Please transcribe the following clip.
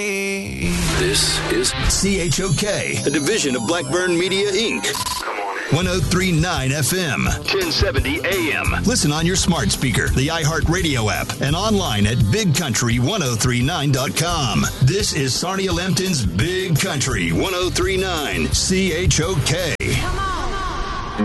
This is CHOK, a division of Blackburn Media, Inc. 1039 FM, 1070 AM. Listen on your smart speaker, the iHeartRadio app, and online at bigcountry1039.com. This is Sarnia Lempton's Big Country 1039 CHOK.